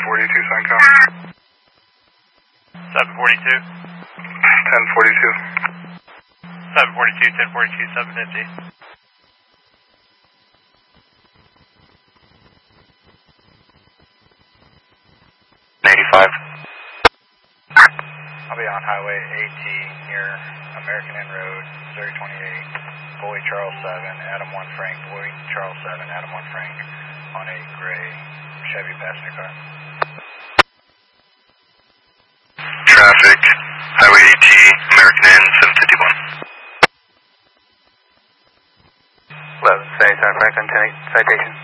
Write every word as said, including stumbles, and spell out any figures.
forty-two, Suncom. seven forty-two. ten forty-two. seven forty-two, ten forty-two, seven fifty. eighty-five. I'll be on Highway AT near American Inn Road, Missouri twenty-eight, Bowie Charles seven, Adam one Frank, Bowie Charles seven, Adam one Frank, on a gray Chevy passenger car. Traffic, Highway AT, American Inn, seven fifty-one. eleven, Franklin, ten eight, citation.